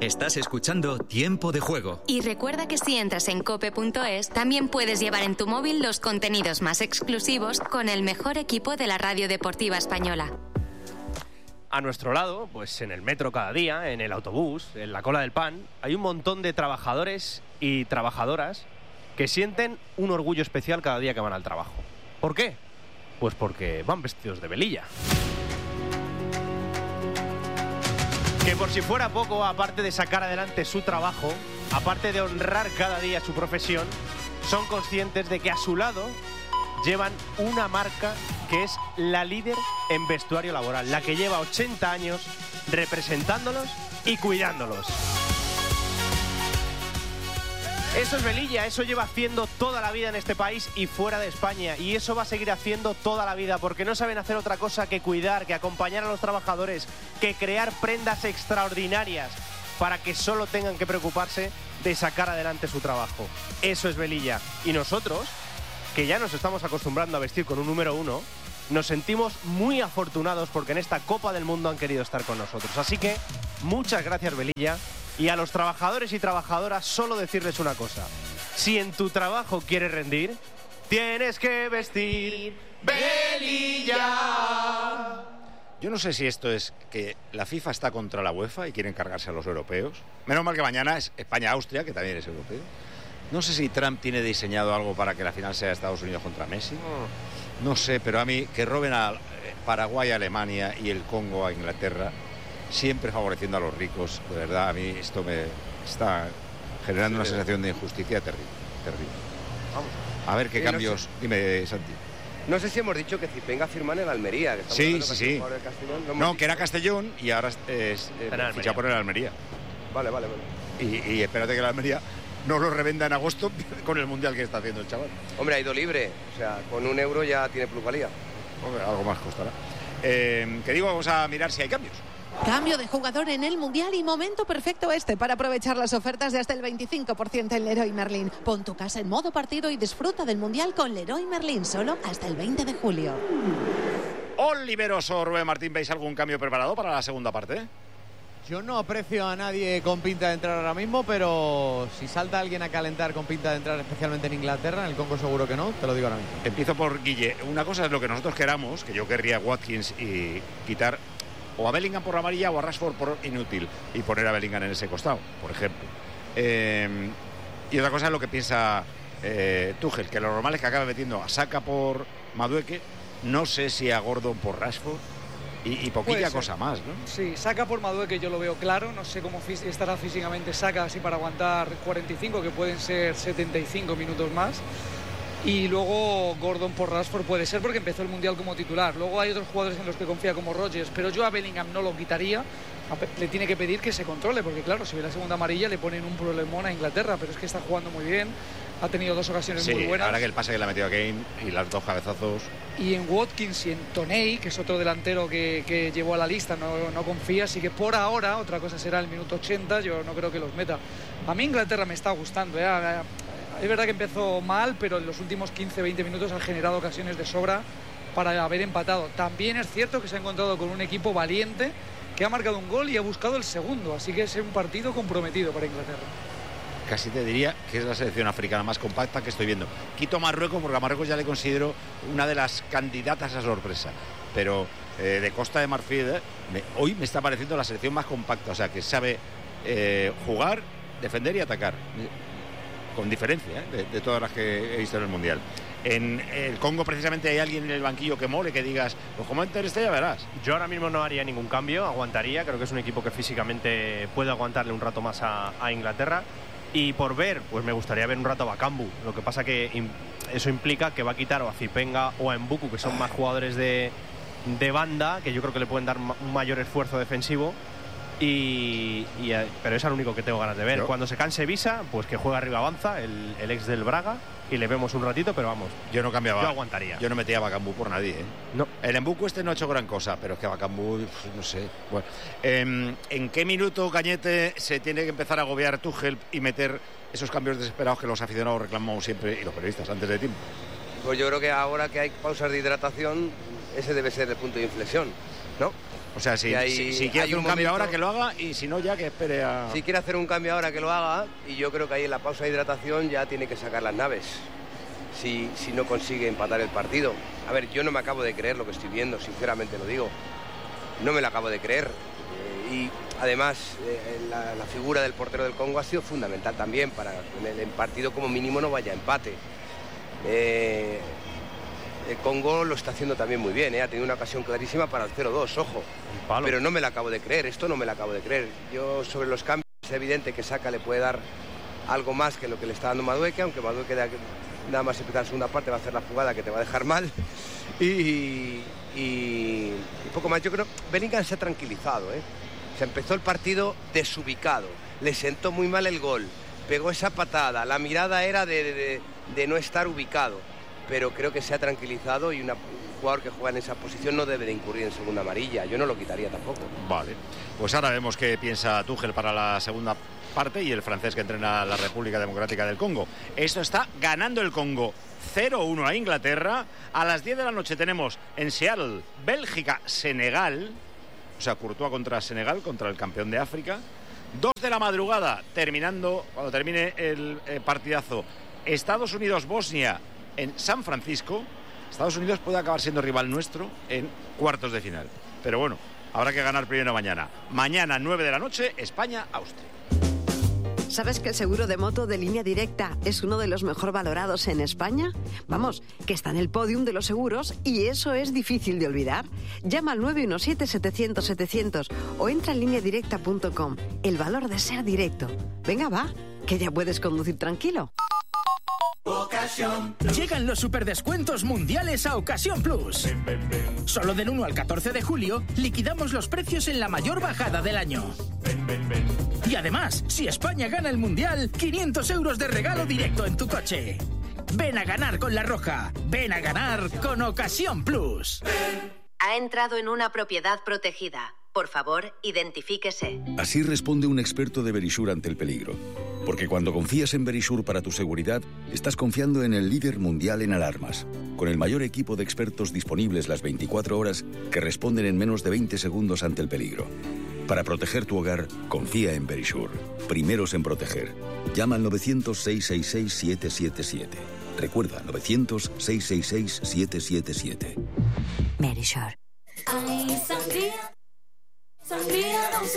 Estás escuchando Tiempo de Juego. Y recuerda que si entras en cope.es, también puedes llevar en tu móvil los contenidos más exclusivos con el mejor equipo de la radio deportiva española. A nuestro lado, pues en el metro cada día, en el autobús, en la cola del pan, hay un montón de trabajadores y trabajadoras que sienten un orgullo especial cada día que van al trabajo. ¿Por qué? Pues porque van vestidos de velilla. Que por si fuera poco, aparte de sacar adelante su trabajo, aparte de honrar cada día su profesión, son conscientes de que a su lado llevan una marca que es la líder en vestuario laboral, la que lleva 80 años representándolos y cuidándolos. Eso es velilla, eso lleva haciendo toda la vida en este país y fuera de España, y eso va a seguir haciendo toda la vida, porque no saben hacer otra cosa que cuidar, que acompañar a los trabajadores, que crear prendas extraordinarias para que solo tengan que preocuparse de sacar adelante su trabajo. Eso es velilla. Y nosotros, que ya nos estamos acostumbrando a vestir con un número 1, nos sentimos muy afortunados porque en esta Copa del Mundo han querido estar con nosotros. Así que muchas gracias, velilla. Y a los trabajadores y trabajadoras solo decirles una cosa: si en tu trabajo quieres rendir, tienes que vestir velilla. Yo no sé si esto es que la FIFA está contra la UEFA y quieren cargarse a los europeos. Menos mal que mañana es España-Austria, que también es europeo. No sé si Trump tiene diseñado algo para que la final sea Estados Unidos contra Messi. No sé, pero a mí que roben a Paraguay a Alemania y el Congo a Inglaterra, siempre favoreciendo a los ricos, de verdad, a mí esto me está generando una sensación de injusticia terrible. Vamos. A ver qué cambios... Dime, Santi. No sé si hemos dicho que Zipenga firma en el Almería. Que sí. No, que era Castellón y ahora es fichado por el Almería. Vale. Y espérate que el Almería no lo revenda en agosto con el Mundial que está haciendo el chaval. Hombre, ha ido libre. O sea, con €1 ya tiene plusvalía. Hombre, algo más costará. Que digo, vamos a mirar si hay cambios. Cambio de jugador en el Mundial y momento perfecto para aprovechar las ofertas de hasta el 25% en Leroy Merlin. Pon tu casa en modo partido y disfruta del Mundial con Leroy Merlin solo hasta el 20 de julio. Oliveroso, Rubén Martín, ¿veis algún cambio preparado para la segunda parte? Yo no aprecio a nadie con pinta de entrar ahora mismo, pero si salta alguien a calentar con pinta de entrar, especialmente en Inglaterra, en el Congo seguro que no, te lo digo ahora mismo. Empiezo por Guille. Una cosa es lo que nosotros queramos, que yo querría a Watkins y quitar o a Bellingham por la amarilla o a Rashford por inútil y poner a Bellingham en ese costado, por ejemplo. Y otra cosa es lo que piensa Tuchel, que lo normal es que acabe metiendo a Saka por Madueke, no sé si a Gordon por Rashford y poquilla cosa más, ¿no? Sí, Saka por Madueke yo lo veo claro, no sé cómo estará físicamente Saka así para aguantar 45, que pueden ser 75 minutos más. Y luego Gordon por Rashford puede ser porque empezó el Mundial como titular. Luego hay otros jugadores en los que confía como Rodgers, pero yo a Bellingham no lo quitaría. Le tiene que pedir que se controle, porque claro, si ve la segunda amarilla le ponen un problemón a Inglaterra, pero es que está jugando muy bien. Ha tenido 2 ocasiones muy buenas. Ahora que el pase que le ha metido a Kane y las 2 cabezazos. Y en Watkins y en Toney, que es otro delantero que llevó a la lista, no confía. Así que por ahora, otra cosa será el minuto 80, yo no creo que los meta. A mí Inglaterra me está gustando, Es verdad que empezó mal, pero en los últimos 15-20 minutos ha generado ocasiones de sobra para haber empatado. También es cierto que se ha encontrado con un equipo valiente que ha marcado un gol y ha buscado el segundo. Así que es un partido comprometido para Inglaterra. Casi te diría que es la selección africana más compacta que estoy viendo. Quito Marruecos porque a Marruecos ya le considero una de las candidatas a sorpresa. Pero de Costa de Marfil, hoy me está pareciendo la selección más compacta. O sea, que sabe jugar, defender y atacar. Con diferencia de todas las que he visto en el Mundial. En el Congo precisamente hay alguien en el banquillo que mole, que digas, pues como entre ya verás. Yo ahora mismo no haría ningún cambio, aguantaría, creo que es un equipo que físicamente puede aguantarle un rato más a Inglaterra. Y por ver, pues me gustaría ver un rato a Bakambu. Lo que pasa que eso implica que va a quitar o a Zipenga o a Mbuku, que son más jugadores de banda, que yo creo que le pueden dar un mayor esfuerzo defensivo. Pero es el único que tengo ganas de ver. ¿No? Cuando se canse Visa, pues que juega arriba Avanza, el ex del Braga, y le vemos un ratito, pero vamos. Yo no cambiaba. Yo aguantaría. Yo no metía a Bakambu por nadie, No. El Mbuku no ha hecho gran cosa, pero es que Bakambu, no sé. Bueno, ¿en qué minuto, Cañete, se tiene que empezar a agobiar Tuchel y meter esos cambios desesperados que los aficionados reclamamos siempre y los periodistas antes de tiempo? Pues yo creo que ahora que hay pausas de hidratación, ese debe ser el punto de inflexión, ¿no? O sea, si quiere hacer un cambio ahora, que lo haga, y si no, ya que espere a... Si quiere hacer un cambio ahora, que lo haga, y yo creo que ahí en la pausa de hidratación ya tiene que sacar las naves, si no consigue empatar el partido. A ver, yo no me acabo de creer lo que estoy viendo, sinceramente lo digo. No me lo acabo de creer. Y además, la figura del portero del Congo ha sido fundamental también para que el partido como mínimo no vaya a empate. El Congo lo está haciendo también muy bien, ha tenido una ocasión clarísima para el 0-2, ojo. Pero no me la acabo de creer, esto no me la acabo de creer. Yo sobre los cambios es evidente que Saka le puede dar algo más que lo que le está dando Madueke, aunque Madueke nada más empezar la segunda parte va a hacer la jugada que te va a dejar mal. Y poco más, yo creo que Bellingham se ha tranquilizado, Se empezó el partido desubicado, le sentó muy mal el gol, pegó esa patada, la mirada era de no estar ubicado. Pero creo que se ha tranquilizado y un jugador que juega en esa posición no debe de incurrir en segunda amarilla. Yo no lo quitaría tampoco. Vale, pues ahora vemos qué piensa Tuchel para la segunda parte y el francés que entrena la República Democrática del Congo. Esto está ganando el Congo 0-1 a Inglaterra. A las 10 de la noche tenemos en Seattle, Bélgica, Senegal. O sea, Courtois contra Senegal, contra el campeón de África. 2 de la madrugada, cuando termine el partidazo, Estados Unidos, Bosnia, en San Francisco. Estados Unidos puede acabar siendo rival nuestro en cuartos de final. Pero bueno, habrá que ganar primero mañana. Mañana, 9 de la noche, España, Austria. ¿Sabes que el seguro de moto de Línea Directa es uno de los mejor valorados en España? Vamos, que está en el podium de los seguros y eso es difícil de olvidar. Llama al 917-700-700 o entra en lineadirecta.com. El valor de ser directo. Venga, va, que ya puedes conducir tranquilo. Ocasión. Llegan los superdescuentos mundiales a Ocasión Plus. Solo del 1 al 14 de julio liquidamos los precios en la mayor bajada del año. Y además, si España gana el mundial, 500 euros de regalo directo en tu coche. Ven a ganar con La Roja. Ven a ganar con Ocasión Plus. Ha entrado en una propiedad protegida. Por favor, identifíquese. Así responde un experto de Verisure ante el peligro. Porque cuando confías en Verisure para tu seguridad, estás confiando en el líder mundial en alarmas, con el mayor equipo de expertos disponibles las 24 horas que responden en menos de 20 segundos ante el peligro. Para proteger tu hogar, confía en Verisure. Primeros en proteger. Llama al 900-666-777. Recuerda, 900-666-777. Verisure.